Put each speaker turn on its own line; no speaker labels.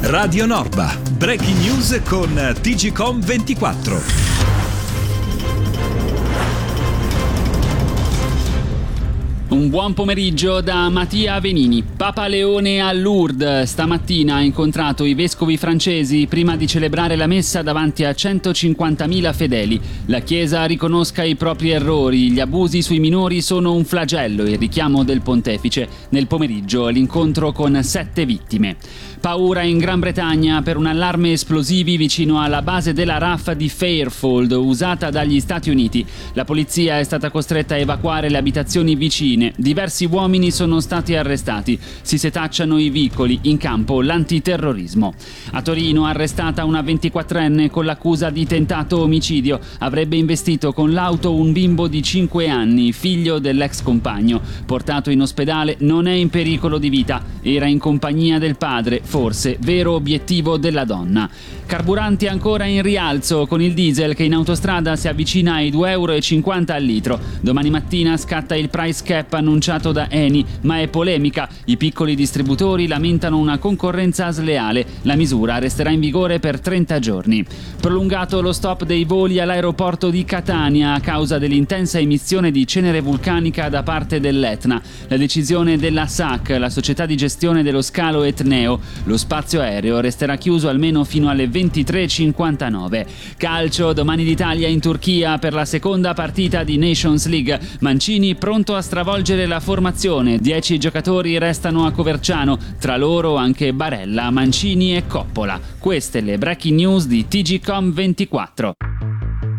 Radio Norba. Breaking news con TGcom 24.
Un buon pomeriggio da Mattia Venini. Papa Leone a Lourdes stamattina ha incontrato i vescovi francesi prima di celebrare la messa davanti a 150.000 fedeli. La Chiesa riconosca i propri errori, gli abusi sui minori sono un flagello, il richiamo del pontefice. Nel pomeriggio l'incontro con 7 vittime. Paura in Gran Bretagna per un allarme esplosivi vicino alla base della RAF di Fairfield usata dagli Stati Uniti. La polizia è stata costretta a evacuare le abitazioni vicine. Diversi uomini sono stati arrestati. Si setacciano i vicoli, in campo l'antiterrorismo. A Torino arrestata una 24enne con l'accusa di tentato omicidio. Avrebbe investito con l'auto un bimbo di 5 anni, figlio dell'ex compagno. Portato in ospedale, non è in pericolo di vita. Era in compagnia del padre, forse vero obiettivo della donna. Carburanti ancora in rialzo con il diesel che in autostrada si avvicina ai 2,50 € al litro. Domani mattina scatta il price cap annunciato da Eni, ma è polemica. I piccoli distributori lamentano una concorrenza sleale. La misura resterà in vigore per 30 giorni. Prolungato lo stop dei voli all'aeroporto di Catania a causa dell'intensa emissione di cenere vulcanica da parte dell'Etna. La decisione della SAC, la società di gestione dello scalo etneo. Lo spazio aereo resterà chiuso almeno fino alle 23:59. Calcio, domani l'Italia in Turchia per la seconda partita di Nations League. Mancini pronto a stravolgere la formazione. 10 giocatori restano a Coverciano, tra loro anche Barella, Mancini e Coppola. Queste le breaking news di TGcom 24.